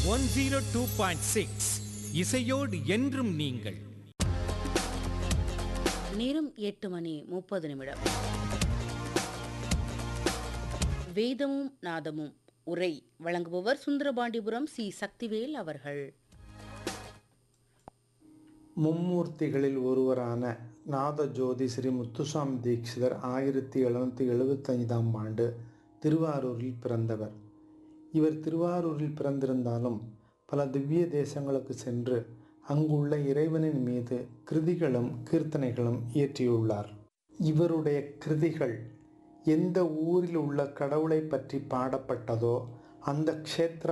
102.6 இசையோடு என்றும் நீங்கள். நேரம் 8:30 வேதமும் நாதமும் உரை வழங்குபவர் சுந்தரபாண்டிபுரம் சி சக்திவேல் அவர்கள். மும்மூர்த்திகளில் ஒருவரான நாதஜோதி ஸ்ரீ முத்துசாமி தீட்சிதர் 1775ஆம் ஆண்டு திருவாரூரில் பிறந்தவர். இவர் திருவாரூரில் பிறந்திருந்தாலும் பல திவ்ய தேசங்களுக்கு சென்று அங்குள்ள இறைவனின் மீது கிருதிகளும் கீர்த்தனைகளும் இயற்றியுள்ளார். இவருடைய கிருதிகள் எந்த ஊரில் உள்ள கடவுளை பற்றி பாடப்பட்டதோ அந்த க்ஷேத்திர